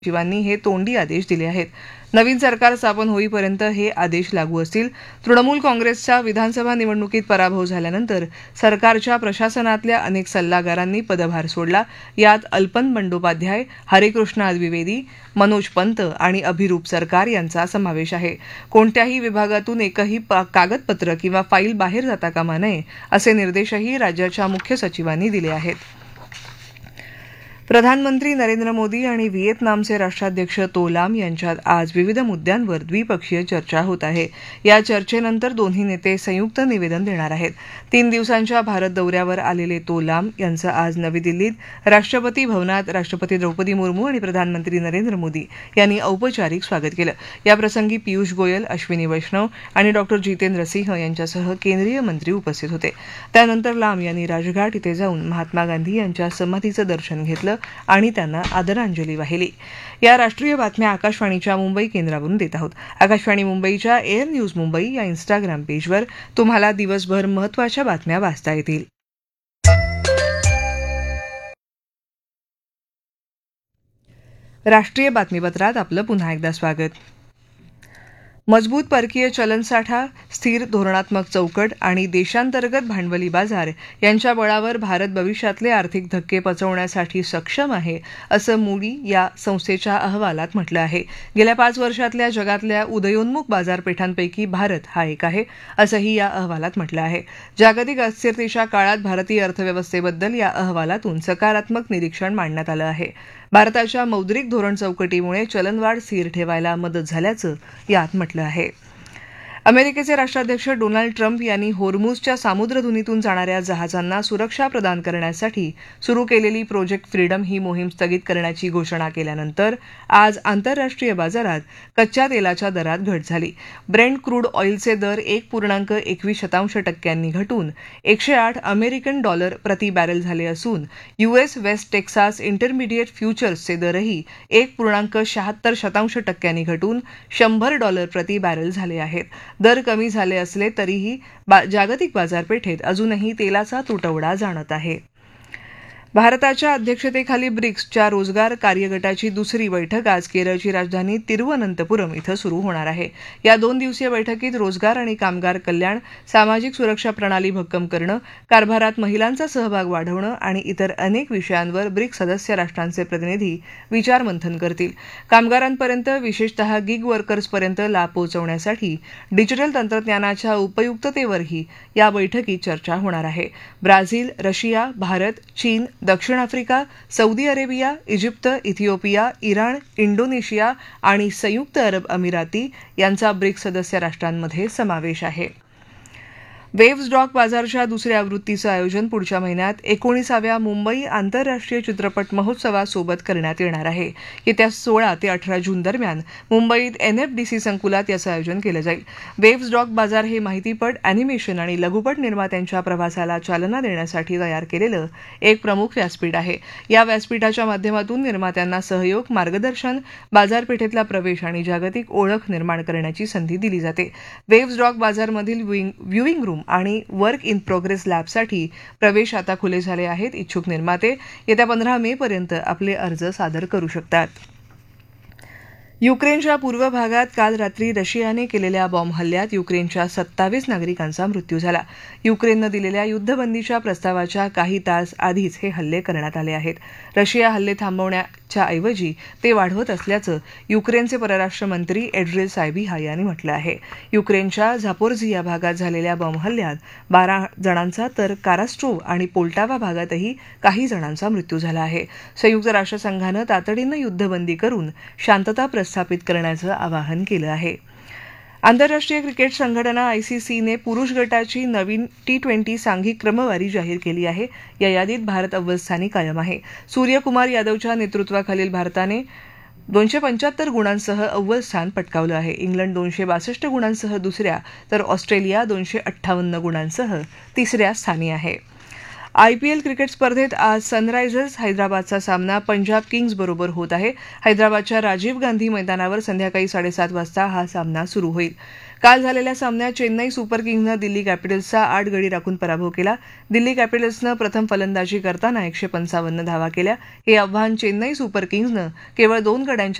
सचिवांनी हे तोंडी आदेश दिले आहेत. नवीन सरकार स्थापन होईपर्यंत हे आदेश लागू असतील. तृणमूल काँग्रेसचा विधानसभा निवडणुकीत पराभव झाल्यानंतर सरकारच्या प्रशासनातल्या अनेक सल्लागारांनी पदभार सोडला. यात अल्पन बंडोपाध्याय, हरेकृष्णा द्विवेदी, मनोज पंत आणि अभिरूप सरकार यांचा समावेश आहे. कोणत्याही विभागातून एकही कागदपत्र किंवा फाईल बाहेर जाता कामा नये असे निर्देशही राज्याच्या मुख्य सचिवांनी दिले आहेत. प्रधानमंत्री नरेंद्र मोदी आणि व्हिएतनामचे राष्ट्राध्यक्ष तो लाम यांच्यात आज विविध मुद्द्यांवर द्विपक्षीय चर्चा होत आहे. या चर्चेनंतर दोन्ही नेते संयुक्त निवेदन देणार आहेत. 3 दिवसांच्या भारत दौऱ्यावर आलेले तो लाम यांचं आज नवी दिल्लीत राष्ट्रपती भवनात राष्ट्रपती द्रौपदी मुर्मू आणि प्रधानमंत्री नरेंद्र मोदी यांनी औपचारिक स्वागत केलं. याप्रसंगी पियुष गोयल, अश्विनी वैष्णव आणि डॉ. जितेंद्र सिंह यांच्यासह केंद्रीय मंत्री उपस्थित होते. त्यानंतर लाम यांनी राजघाट इथे जाऊन महात्मा गांधी यांच्या समाधीचं दर्शन घेतलं आणि त्यांना आदरांजली वाहिली. या राष्ट्रीय बातम्या आकाशवाणीच्या मुंबई केंद्रावरून देत आहोत. आकाशवाणी मुंबईच्या एअर न्यूज मुंबई या इन्स्टाग्राम पेजवर तुम्हाला दिवसभर महत्त्वाच्या बातम्या वाचता येतील. राष्ट्रीय बातमीपत्रात आपलं पुन्हा एकदा स्वागत. मजबूत परकीय चलनसाठा, स्थिर धोरणात्मक चौकट आणि देशांतर्गत भांडवली बाजार यांच्या बळावर भारत भविष्यातले आर्थिक धक्के पचवण्यासाठी सक्षम आहे, असं मूडी या संस्थेच्या अहवालात म्हटलं आहे. गेल्या 5 वर्षातल्या जगातल्या उदयोन्मुख बाजारपेठांपैकी भारत हा एक आहे, असंही या अहवालात म्हटलं आहे. जागतिक अस्थिरतेच्या काळात भारतीय अर्थव्यवस्थेबद्दल या अहवालातून सकारात्मक निरीक्षण मांडण्यात आलं आहे. भारताच्या मौद्रिक धोरण चौकटीमुळे चलनवाढ स्थिर ठेवायला मदत झाल्याचं यात म्हटलं आहे. अमेरिकेचे राष्ट्राध्यक्ष डोनाल्ड ट्रम्प यांनी होर्मुझच्या सामुद्रधुनीतून जाणाऱ्या जहाजांना सुरक्षा प्रदान करण्यासाठी सुरू केलेली प्रोजेक्ट फ्रीडम ही मोहीम स्थगित करण्याची घोषणा केल्यानंतर आज आंतरराष्ट्रीय बाजारात कच्च्या तेलाच्या दरात घट झाली. ब्रेंट क्रूड ऑइलचे दर 1.21% घटून 108 अमेरिकन डॉलर प्रति बॅरेल झाले असून US वेस्ट टेक्सास इंटरमिडिएट फ्युचर्सचे दरही 1.76% घटून $100 प्रति बॅरेल झाले आहेत. दर कमी झाले असले तरीही जागतिक बाजारपेठेत अजूनही तेलाचा तुटवडा जाणवत आहे. भारताच्या अध्यक्षतेखाली ब्रिक्सच्या रोजगार कार्यगटाची दुसरी बैठक आज केरळची राजधानी तिरुवनंतपुरम इथं सुरू होणार आहे. या 2 दिवसीय बैठकीत रोजगार आणि कामगार कल्याण, सामाजिक सुरक्षा प्रणाली भक्कम करणं, कारभारात महिलांचा सहभाग वाढवणं आणि इतर अनेक विषयांवर ब्रिक्स सदस्य राष्ट्रांचे प्रतिनिधी विचारमंथन करतील. कामगारांपर्यंत, विशेषतः गिग वर्कर्सपर्यंत लाभ पोहोचवण्यासाठी डिजिटल तंत्रज्ञानाच्या उपयुक्ततेवरही या बैठकीत चर्चा होणार आहे. ब्राझील, रशिया, भारत, चीन, दक्षिण Africa, Saudi Arabia, Egypt, Ethiopia, Iran, Indonesia आणि संयुक्त अरब अमिराती यांचा ब्रिक्स सदस्य राष्ट्रांमध्ये समावेश आहे. वेव्ह स्टॉक बाजारच्या दुसऱ्या आवृत्तीचं आयोजन पुढच्या महिन्यात 19व्या मुंबई आंतरराष्ट्रीय चित्रपट महोत्सवासोबत करण्यात येणार आहे. येत्या 16 ते 18 जून दरम्यान मुंबईत NFDC संकुलात याचं आयोजन केलं जाईल. वेव्ह स्टॉक बाजार हे माहितीपट, अॅनिमेशन आणि लघुपट निर्मात्यांच्या प्रवासाला चालना देण्यासाठी तयार केलेलं एक प्रमुख व्यासपीठ आहे. या व्यासपीठाच्या माध्यमातून निर्मात्यांना सहयोग, मार्गदर्शन, बाजारपेठेतला प्रवेश आणि जागतिक ओळख निर्माण करण्याची संधी दिली जाते. वेव्ह स्टॉक बाजारमधील व्ह्यूइंग रूम आणि वर्क इन प्रोग्रेस लॅबसाठी प्रवेश आता खुले झाले आहेत. इच्छुक निर्माते येत्या 15 मे पर्यंत आपले अर्ज सादर करू शकतात. युक्रेनच्या पूर्व भागात काल रात्री रशियाने केलेल्या बॉम्ब हल्ल्यात युक्रेनच्या 27 नागरिकांचा मृत्यू झाला. युक्रेननं दिलेल्या युद्धबंदीच्या प्रस्तावाच्या काही तास आधीच हे हल्ले करण्यात आले आहेत. रशिया हल्ले थांबवण्याच्या ऐवजी ते वाढवत असल्याचं युक्रेनचे परराष्ट्र मंत्री एड्रिल सायबिहा यांनी म्हटलं आहे. युक्रेनच्या झापोर्झिया भागात झालेल्या बॉम्ब हल्ल्यात 12 जणांचा तर कारास्ट्रोव आणि पोल्टावा भागातही काही जणांचा मृत्यू झाला आहे. संयुक्त राष्ट्रसंघानं तातडीनं युद्धबंदी करून शांतता प्रस्थापित करण्याचं आवाहन केलं आहे. आंतरराष्ट्रीय क्रिकेट संघटना ICCने पुरुष गटाची नवीन T20 सांघिक क्रमवारी जाहीर केली आहे. या यादीत भारत अव्वल स्थानी कायम आहे. सूर्यकुमार यादवच्या नेतृत्वाखालील भारताने 275 गुणांसह अव्वल स्थान पटकावलं आहे. इंग्लंड 262 गुणांसह दुसऱ्या तर ऑस्ट्रेलिया 258 गुणांसह तिसऱ्या स्थानी आहे. आयपीएल क्रिकेट स्पर्धेत आज सनरायझर्स हैदराबादचा सामना पंजाब किंग्ज बरोबर होत आहे. हैदराबादच्या राजीव गांधी मैदानावर संध्याकाळी 7:30 वाजता हा सामना सुरू होईल. काल झालेल्या सामन्यात चेन्नई सुपर किंग्जनं दिल्ली कॅपिटल्सचा 8 गडी राखून पराभव केला. दिल्ली कॅपिटल्सनं प्रथम फलंदाजी करताना 155 धावा केल्या. हे आव्हान चेन्नई सुपर किंग्जनं केवळ 2 गड्यांच्या